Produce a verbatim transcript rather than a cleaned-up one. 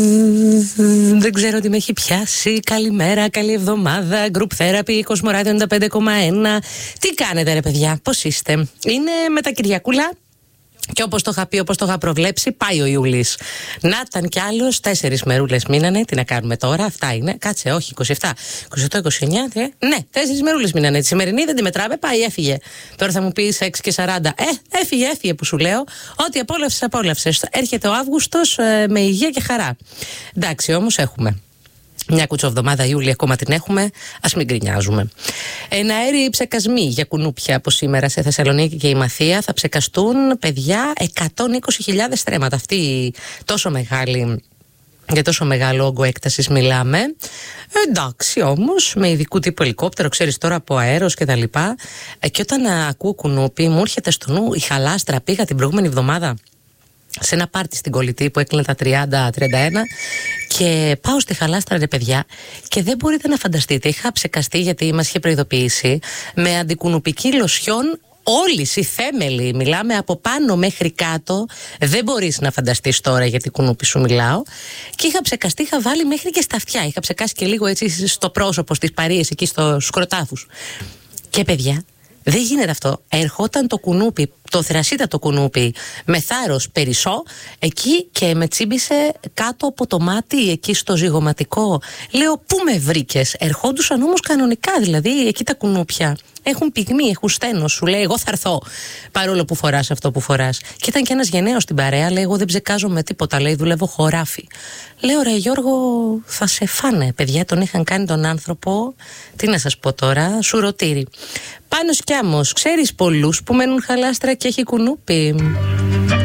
Δεν ξέρω τι με έχει πιάσει. Καλημέρα, καλή εβδομάδα. Group Therapy, Κοσμοράδιο ενενήντα πέντε κόμμα ένα. Τι κάνετε, ρε παιδιά, πώς είστε? Είναι με τα Κυριακούλα. Και όπως το είχα πει, όπως το είχα προβλέψει, πάει ο Ιούλης. Να ήταν κι άλλος, τέσσερις μερούλες μείνανε. Τι να κάνουμε τώρα, αυτά είναι. Κάτσε, όχι, είκοσι επτά, είκοσι οκτώ, είκοσι εννιά. Δε. Ναι, τέσσερις μερούλες μείνανε. Τη σημερινή δεν τη μετράμε, πάει, έφυγε. Τώρα θα μου πεις έξι και σαράντα. Ε, έφυγε, έφυγε που σου λέω. Ό,τι απόλαυσες, απόλαυσες. Έρχεται ο Αύγουστος ε, με υγεία και χαρά. Εντάξει, όμως έχουμε μια κουτσοβδομάδα Ιούλη, ακόμα την έχουμε. Ας μην γκρινιάζουμε. Εναέριοι ψεκασμοί για κουνούπια από σήμερα σε Θεσσαλονίκη και η Μαθία. Θα ψεκαστούν, παιδιά, εκατόν είκοσι χιλιάδες στρέμματα. Αυτή τόσο μεγάλη, για τόσο μεγάλο όγκο έκτασης μιλάμε. Εντάξει, όμως, με ειδικού τύπου ελικόπτερο, ξέρεις τώρα, από αέρος και τα λοιπά. Ε, και όταν ακούω κουνούπι, μου έρχεται στο νου η Χαλάστρα. Πήγα την προηγούμενη εβδομάδα σε ένα πάρτι στην Κολλητή που έκλεινε τα τριάντα τριάντα ένα και πάω στη Χαλάστρα, ρε παιδιά, και δεν μπορείτε να φανταστείτε. Είχα ψεκαστεί, γιατί μας είχε προειδοποιήσει, με αντικουνουπική λοσιόν όλης η θέμελη. Μιλάμε από πάνω μέχρι κάτω. Δεν μπορείς να φανταστείς τώρα γιατί κουνούπι σου μιλάω. Και είχα ψεκαστεί, είχα βάλει μέχρι και στα αυτιά. Είχα ψεκάσει και λίγο έτσι στο πρόσωπο, στις παρείες, εκεί στους σκροτάφους. Και παιδιά, δεν γίνεται αυτό. Ερχόταν το κουνούπι, το θερασίτατο κουνούπι, με θάρρος περισσό, εκεί και με τσίμπησε κάτω από το μάτι, εκεί στο ζυγωματικό. Λέω, πού με βρήκες? Ερχόντουσαν όμως κανονικά, δηλαδή, εκεί τα κουνούπια έχουν πυγμή, έχουν στένος. Σου λέει, εγώ θα έρθω, παρόλο που φοράς αυτό που φοράς. Και ήταν και ένας γενναίος στην παρέα, λέει, εγώ δεν ψεκάζω με τίποτα, λέει, δουλεύω χωράφι. Λέω, ρε Γιώργο, θα σε φάνε. Παιδιά, τον είχαν κάνει τον άνθρωπο, τι να σας πω τώρα, σουρωτήρι. Πάνος Κιάμος, ξέρεις πολλούς που μένουν Χαλάστρα και έχει κουνούπι?